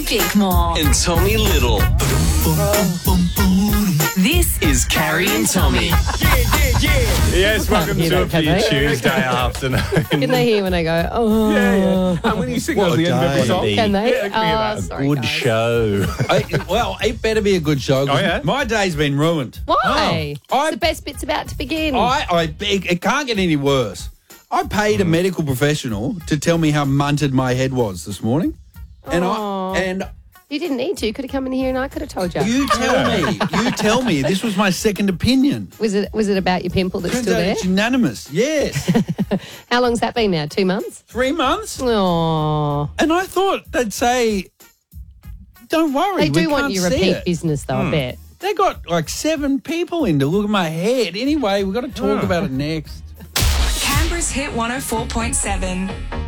Bickmore. And Tommy Little. This is Carrie and Tommy. Yes, welcome hear to that, a can few they? Tuesday afternoon. Can they hear when I go, oh? Yeah. And when you sing at the end of every song. Can they? Yeah, they can hear that. Sorry, Good guys. show. It better be a good show. 'cause Oh, yeah? My day's been ruined. Why? I- The best bit's about to begin. It can't get any worse. I paid a medical professional to tell me how munted my head was this morning. And You didn't need to. Could have come in here and I could have told you. you tell me. This was my second opinion. Was it about your pimple that's Turns still out there? it's unanimous. Yes. How long's that been now? 2 months? 3 months. Oh, And I thought they'd say, don't worry. they we do want can't you see repeat it." business though. I bet. They got like 7 people in to look at my head. Anyway, we've got to talk about it next. Canberra's Hit 104.7.